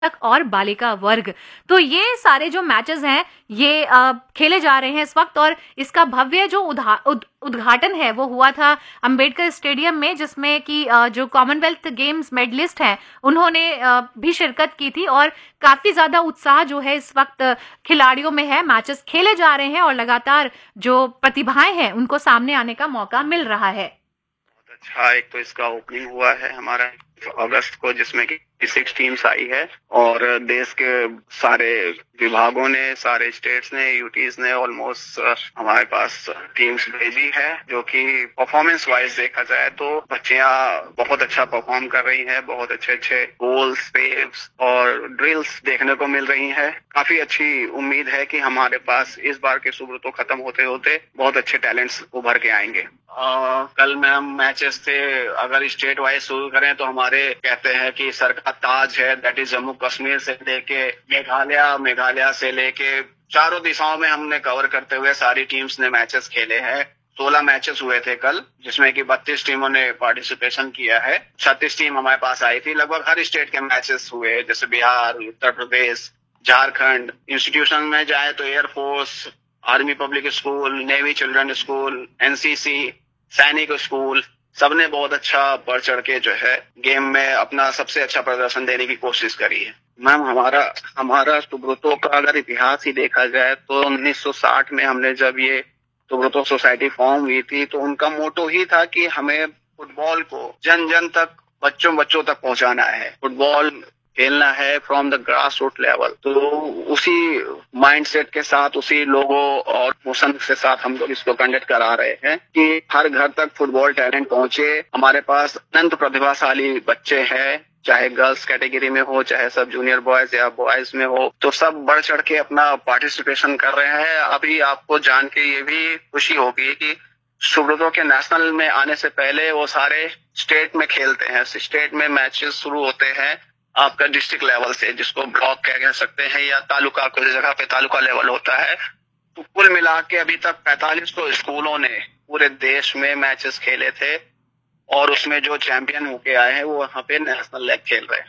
तक और बालिका वर्ग। तो ये सारे जो मैचेस हैं ये खेले जा रहे हैं इस वक्त, और इसका भव्य जो उद्घाटन है वो हुआ था अंबेडकर स्टेडियम में, जिसमें कि जो कॉमनवेल्थ गेम्स मेडलिस्ट हैं उन्होंने भी शिरकत की थी। और काफी ज्यादा उत्साह जो है इस वक्त खिलाड़ियों में है, मैचेस खेले जा रहे हैं और लगातार जो प्रतिभाएं हैं उनको सामने आने का मौका मिल रहा है। बहुत अच्छा, एक तो इसका ओपनिंग हुआ है हमारा अगस्त को, जिसमें कि 6 टीम्स आई है और देश के सारे विभागों ने, सारे स्टेट्स ने, यूटीज ने ऑलमोस्ट हमारे पास टीम्स भेजी है, जो कि परफॉर्मेंस वाइज देखा जाए तो बच्चियां बहुत अच्छा परफॉर्म कर रही हैं। बहुत अच्छे अच्छे गोल्स, सेव्स और ड्रिल्स देखने को मिल रही हैं। काफी अच्छी उम्मीद है कि हमारे पास इस बार के सुब्रतो खत्म होते होते बहुत अच्छे टैलेंट्स उभर के आएंगे। कल मैम मैचेस थे, अगर स्टेट वाइज शुरू करें तो हमारे कहते हैं कि सर का ताज है, दैट इज जम्मू कश्मीर से लेके मेघालय से लेके चारों दिशाओं में हमने कवर करते हुए सारी टीम्स ने मैचेस खेले हैं। 16 मैचेस हुए थे कल, जिसमें कि 32 टीमों ने पार्टिसिपेशन किया है। 36 टीम हमारे पास आई थी। लगभग हर स्टेट के मैचेस हुए, जैसे बिहार, उत्तर प्रदेश, झारखंड। इंस्टीट्यूशन में जाए तो air force, army public school, navy children school, NCC, सैनिक स्कूल, सबने बहुत अच्छा बढ़ चढ़ के जो है गेम में अपना सबसे अच्छा प्रदर्शन देने की कोशिश करी है। मैम हमारा सुब्रतो का अगर इतिहास ही देखा जाए तो 1960 में हमने जब ये सुब्रतो सोसाइटी फॉर्म हुई थी तो उनका मोटो ही था कि हमें फुटबॉल को जन जन तक, बच्चों तक पहुंचाना है। फुटबॉल खेलना है from the grass root level. तो उसी माइंडसेट के साथ, उसी लोगो और मोशन के साथ हम लोग इसको कंडक्ट करा रहे हैं कि हर घर तक फुटबॉल टैलेंट पहुंचे। हमारे पास अनंत प्रतिभाशाली बच्चे हैं, चाहे गर्ल्स कैटेगरी में हो, चाहे सब जूनियर बॉयज या बॉयज में हो, तो सब बढ़ चढ़ के अपना पार्टिसिपेशन कर रहे हैं। अभी आपको जान के ये भी खुशी होगी कि सुब्रतो के नेशनल में आने से पहले वो सारे स्टेट में खेलते हैं। स्टेट में मैचेस शुरू होते हैं आपका डिस्ट्रिक्ट लेवल से, जिसको ब्लॉक कह सकते हैं, या तालुका, कुछ जगह पे तालुका लेवल होता है। तो कुल मिला के अभी तक 45 स्कूलों ने पूरे देश में मैचेस खेले थे और उसमें जो चैंपियन होके आए हैं वो वहाँ पे नेशनल लेग खेल रहे हैं।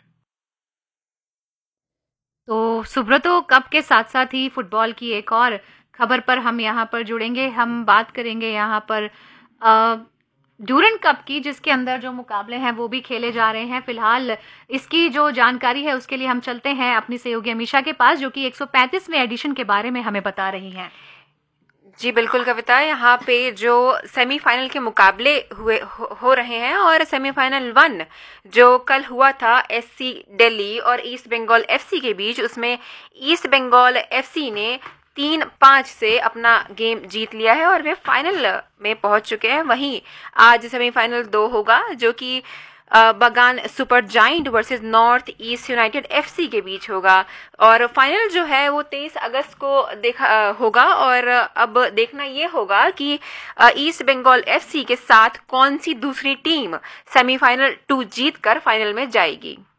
तो सुब्रतो कप के साथ साथ ही फुटबॉल की एक और खबर पर हम यहाँ पर जुड़ेंगे। हम बात करेंगे यहाँ पर ड्यूरेंट कप की, जिसके अंदर जो मुकाबले हैं वो भी खेले जा रहे हैं। फिलहाल इसकी जो जानकारी है उसके लिए हम चलते हैं अपनी सहयोगी अमीशा के पास, जो कि 135वें एडिशन के बारे में हमें बता रही हैं। जी बिल्कुल कविता, यहाँ पे जो सेमीफाइनल के मुकाबले हो रहे हैं, और सेमीफाइनल 1 जो कल हुआ था एससी दिल्ली और ईस्ट बंगाल एफसी के बीच, उसमें ईस्ट बंगाल एफसी ने 3-5 से अपना गेम जीत लिया है और वे फाइनल में पहुंच चुके हैं। वहीं आज सेमीफाइनल 2 होगा, जो कि बगान super giant versus north east United FC के बीच होगा, और फाइनल जो है वो 23 अगस्त को होगा। और अब देखना ये होगा कि ईस्ट बंगाल एफसी के साथ कौन सी दूसरी टीम सेमीफाइनल 2 जीतकर फाइनल में जाएगी।